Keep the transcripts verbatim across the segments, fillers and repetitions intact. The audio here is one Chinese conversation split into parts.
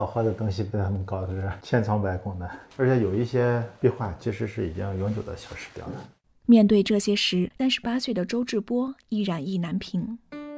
好坏的东西被他们搞得是千疮百孔的，而且有一些壁画其实是已经永久的消失掉了。 面对这些时，三十八岁的周志波依然意难平。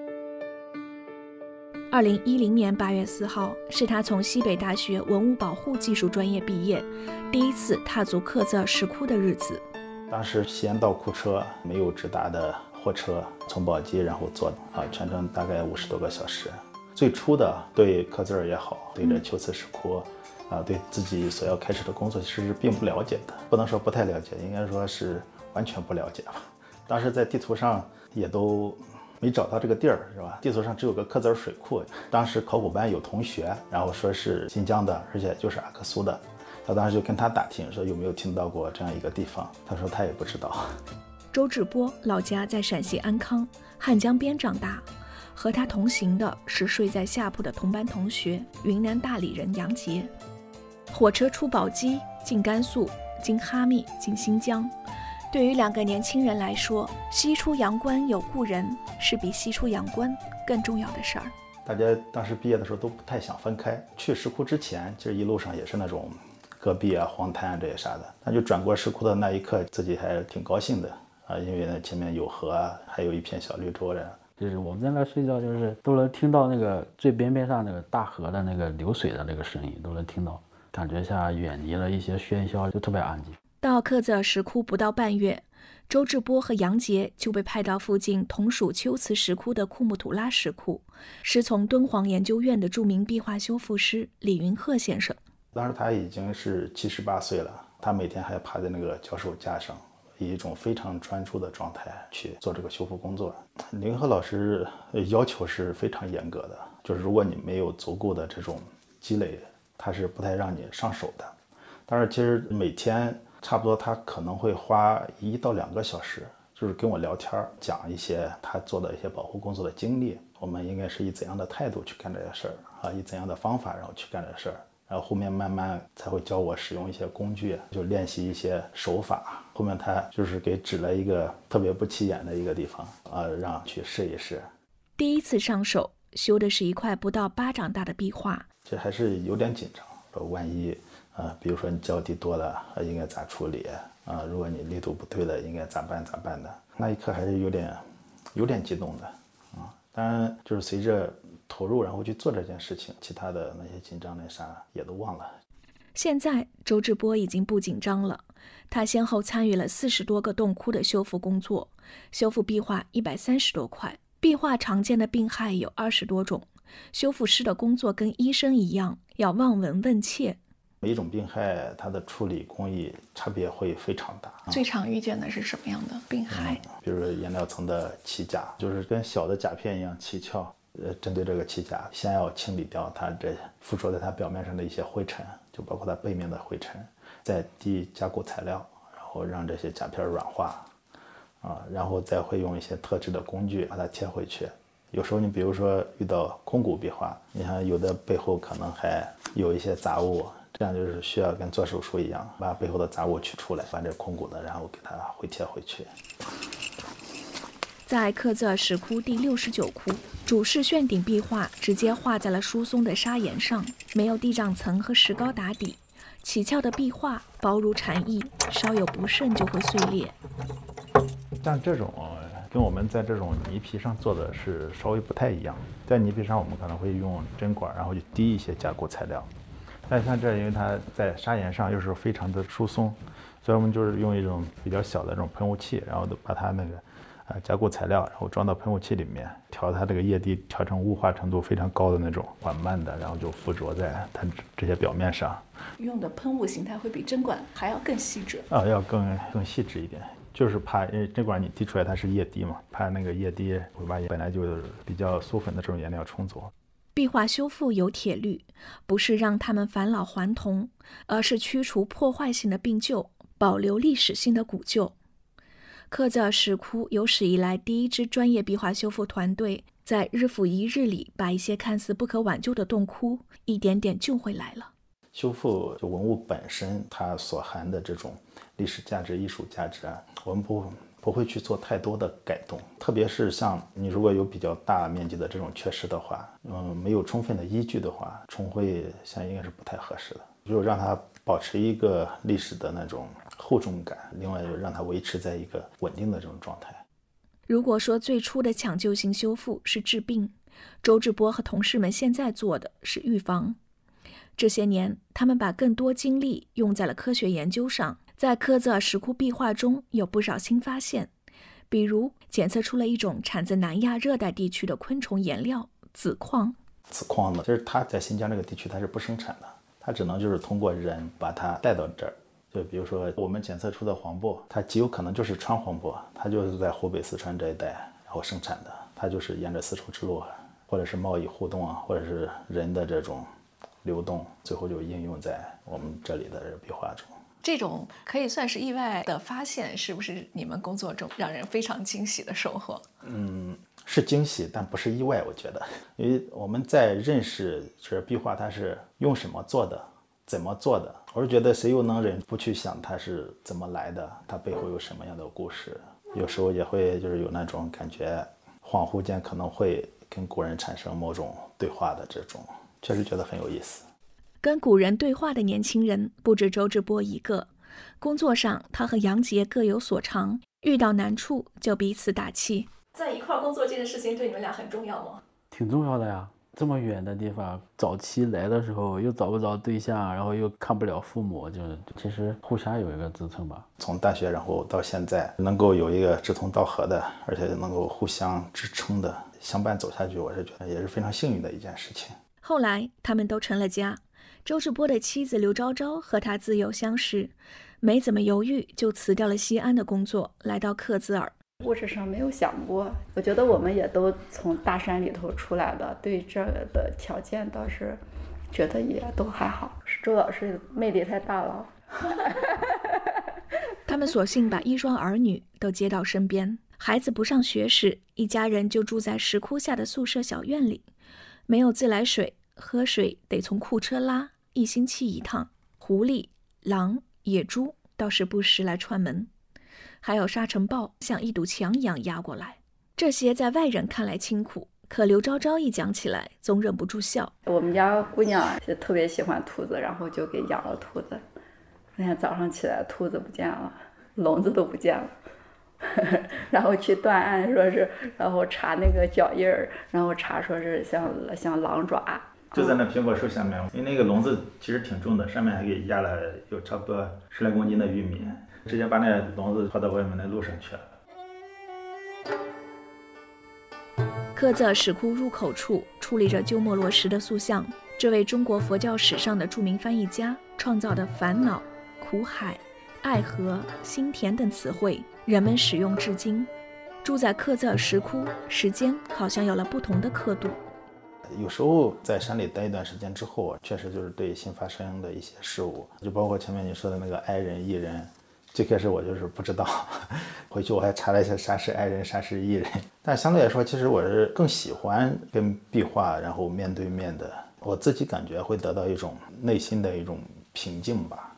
二零一零年八月四号，是他从西北大学文物保护技术专业毕业，第一次踏足克孜尔石窟的日子。 当时西安到库车没有直达的货车，从宝鸡然后坐啊，全程大概五十多个小时。最初的对克孜尔也好，对这龟兹石窟啊，对自己所要开始的工作其实是并不了解的，不能说不太了解，应该说是完全不了解吧。当时在地图上也都没找到这个地儿，是吧？地图上只有个克孜尔水库。当时考古班有同学，然后说是新疆的，而且就是阿克苏的。他当时就跟他打听，说有没有听到过这样一个地方。他说他也不知道。 周志波老家在陕西安康，汉江边长大。和他同行的是睡在下铺的同班同学，云南大理人杨杰。火车出宝鸡，进甘肃，经哈密，进新疆。对于两个年轻人来说，西出阳关有故人，是比西出阳关更重要的事儿。 大家当时毕业的时候都不太想分开。去石窟之前，其实一路上也是那种戈壁啊、荒滩啊这些啥的。那就转过石窟的那一刻，自己还挺高兴的啊，因为呢前面有河啊，还有一片小绿洲的。 就是我们在那睡觉，就是都能听到那个最边边上那个大河的那个流水的那个声音，都能听到，感觉像远离了一些喧嚣，就特别安静。 到克孜尔石窟不到半月，周志波和杨杰就被派到附近同属龟兹石窟的库木图拉石窟，师从敦煌研究院的著名壁画修复师李云鹤先生。 当时他已经是七十八岁了，他每天还趴在那个教授架上，以一种非常专注的状态去做这个修复工作。李云鹤老师要求是非常严格的，就是如果你没有足够的这种积累，他是不太让你上手的。但是其实每天差不多他可能会花一到两个小时，就是跟我聊天，讲一些他做的一些保护工作的经历，我们应该是以怎样的态度去干这些事儿啊，以怎样的方法然后去干这事儿。然后后面慢慢才会教我使用一些工具，就练习一些手法。后面他就是给指了一个特别不起眼的一个地方，呃，让去试一试。 第一次上手修的是一块不到巴掌大的壁画， 这还是有点紧张，说万一呃，比如说你胶地多了，呃，应该咋处理啊、呃？如果你力度不对了，应该咋办咋办的？那一刻还是有点有点激动的啊、嗯。当然，就是随着投入，然后去做这件事情，其他的那些紧张那啥也都忘了。 现在周志波已经不紧张了，他先后参与了四十多个洞窟的修复工作，修复壁画一百三十多块。壁画常见的病害有二十多种，修复师的工作跟医生一样，要望闻问切。 每一种病害，它的处理工艺差别会非常大。 最常遇见的是什么样的病害？ 嗯、比如颜料层的起甲，就是跟小的甲片一样起翘。呃，针对这个起甲，先要清理掉它这附着在它表面上的一些灰尘，就包括它背面的灰尘，再滴加固材料，然后让这些甲片软化，啊，然后再会用一些特制的工具把它贴回去。有时候你比如说遇到空骨壁画，你看有的背后可能还有一些杂物，这样就是需要跟做手术一样，把背后的杂物取出来，把这空骨的然后给它回贴回去。 在克孜尔石窟第六十九窟，主室旋顶壁画直接画在了疏松的砂岩上，没有地障层和石膏打底，起翘的壁画薄如蝉翼，稍有不慎就会碎裂。 像这种跟我们在这种泥皮上做的是稍微不太一样，在泥皮上我们可能会用针管，然后去滴一些加固材料，但像这因为它在砂岩上又是非常的疏松，所以我们就是用一种比较小的这种喷雾器，然后把它那个呃加固材料，然后装到喷雾器里面，调它这个液滴调成雾化程度非常高的那种，缓慢的，然后就附着在它这些表面上。 用的喷雾形态会比针管还要更细致啊，要更更细致一点。就是怕，因为针管你滴出来它是液滴嘛，怕那个液滴会把本来就是比较酥粉的这种颜料冲走。 壁画修复有铁律，不是让它们返老还童，而是驱除破坏性的病旧，保留历史性的古旧。克孜尔石窟有史以来第一支专业壁画修复团队，在日复一日里，把一些看似不可挽救的洞窟一点点救回来了。 修复就文物本身它所含的这种历史价值、艺术价值啊，我们不不会去做太多的改动。特别是像你如果有比较大面积的这种缺失的话，嗯，没有充分的依据的话，重绘现在应该是不太合适的。就让它保持一个历史的那种厚重感，另外就让它维持在一个稳定的这种状态。 如果说最初的抢救性修复是治病，周志波和同事们现在做的是预防。这些年，他们把更多精力用在了科学研究上。在科泽尔石窟壁画中有不少新发现，比如检测出了一种产自南亚热带地区的昆虫颜料紫矿。 紫矿呢，就是它在新疆这个地区它是不生产的，它只能就是通过人把它带到这儿。就比如说我们检测出的黄柏，它极有可能就是川黄柏，它就是在湖北四川这一带然后生产的，它就是沿着丝绸之路或者是贸易互动啊，或者是人的这种流动，最后就应用在我们这里的壁画中。 这种可以算是意外的发现，是不是你们工作中让人非常惊喜的收获？ 嗯，是惊喜，但不是意外，我觉得，因为我们在认识这壁画它是用什么做的，怎么做的，我是觉得谁又能忍不去想它是怎么来的，它背后有什么样的故事。有时候也会就是有那种感觉，恍惚间可能会跟古人产生某种对话的这种，确实觉得很有意思。 跟古人对话的年轻人不止周志波一个，工作上他和杨杰各有所长，遇到难处就彼此打气。 在一块工作这件事情对你们俩很重要吗？ 挺重要的呀，这么远的地方，早期来的时候又找不着对象，然后又看不了父母，就其实互相有一个支撑吧。 从大学然后到现在，能够有一个志同道合的，而且能够互相支撑的相伴走下去，我是觉得也是非常幸运的一件事情。 后来他们都成了家。周志波的妻子刘昭昭和他自幼相识，没怎么犹豫就辞掉了西安的工作，来到克孜尔。 物质上没有想过，我觉得我们也都从大山里头出来的，对这的条件倒是觉得也都还好。是周老师魅力太大了。 他们索性把一双儿女都接到身边，孩子不上学时，一家人就住在石窟下的宿舍小院里，没有自来水，喝水得从库车拉，一星期一趟。狐狸、狼、野猪倒是不时来串门，还有沙尘暴像一堵墙一样压过来。这些在外人看来清苦，可刘昭昭一讲起来总忍不住笑。 我们家姑娘就特别喜欢兔子，然后就给养了兔子。那天早上起来，兔子不见了，笼子都不见了。然后去断案，说是，然后查那个脚印儿，然后查说是像像狼爪。 就在那苹果树下面，因为那个笼子其实挺重的，上面还给压了有差不多十来公斤的玉米，直接把那笼子拖到外面的路上去了。 克孜尔石窟入口处矗立着鸠摩罗什的塑像，这位中国佛教史上的著名翻译家创造的烦恼、苦海、爱河、心田等词汇，人们使用至今。住在克孜尔石窟，时间好像有了不同的刻度。 有时候在山里待一段时间之后，确实就是对新发生的一些事物，就包括前面你说的那个哀人艺人，最开始我就是不知道，回去我还查了一下啥是哀人啥是艺人，但相对来说其实我是更喜欢跟壁画然后面对面的，我自己感觉会得到一种内心的一种平静吧。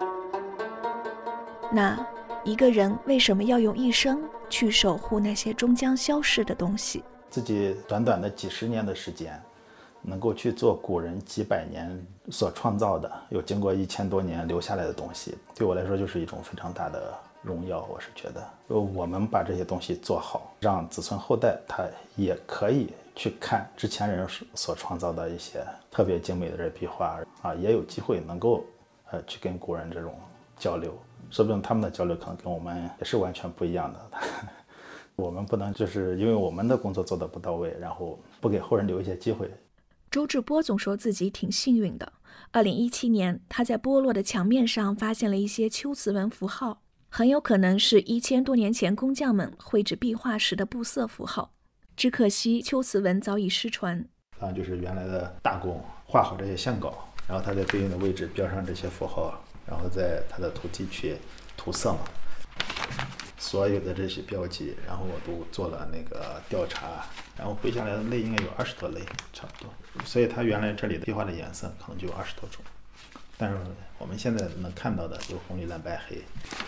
那一个人为什么要用一生去守护那些终将消逝的东西？ 自己短短的几十年的时间，能够去做古人几百年所创造的，又经过一千多年留下来的东西，对我来说就是一种非常大的荣耀。我是觉得，我们把这些东西做好，让子孙后代他也可以去看之前人所创造的一些特别精美的这壁画啊，也有机会能够呃去跟古人这种交流，说不定他们的交流可能跟我们也是完全不一样的。我们不能就是因为我们的工作做得不到位，然后不给后人留一些机会。 周志波总说自己挺幸运的。二零一七年，他在剥落的墙面上发现了一些秋瓷纹符号，很有可能是一千多年前工匠们绘制壁画时的布色符号。只可惜秋瓷纹早已失传。 啊，就是原来的大工画好这些线稿，然后他在对应的位置标上这些符号，然后在他的土地去涂色嘛。所有的这些标记，然后我都做了那个调查，然后绘下来的类应该有二十多类，差不多。所以它原来这里的壁画的颜色可能就有二十多种，但是我们现在能看到的有红、绿、蓝、白、黑。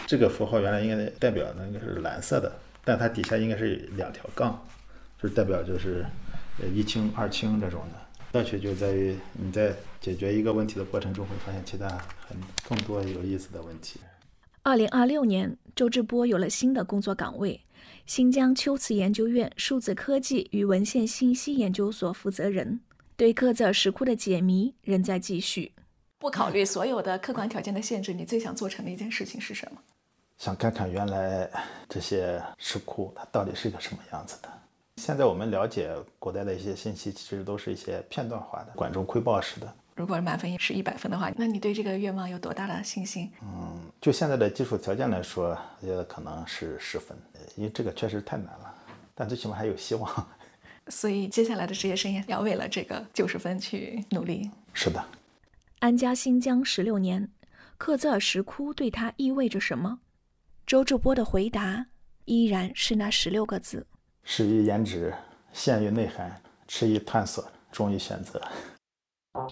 这个符号原来应该代表那个是蓝色的，但它底下应该是两条杠，就是代表就是一清二清这种的。乐趣就在于你在解决一个问题的过程中，会发现其他很更多有意思的问题。 二零二六年，周志波有了新的工作岗位，新疆秋瓷研究院数字科技与文献信息研究所负责人。对克孜尔石窟的解谜仍在继续。 不考虑所有的客观条件的限制，你最想做成的一件事情是什么？ 想看看原来这些石窟它到底是一个什么样子的。现在我们了解古代的一些信息，其实都是一些片段化的、管中窥豹式的。 如果满分是一百分的话，那你对这个愿望有多大的信心？ 嗯，就现在的技术条件来说，我觉得可能是十分，因为这个确实太难了，但最起码还有希望。 所以接下来的职业生涯要为了这个九十分去努力。 是的。 安家新疆十六年，克孜尔石窟对他意味着什么？周志波的回答依然是那十六个字： 始于颜值，陷于内涵，迟于探索，忠于选择。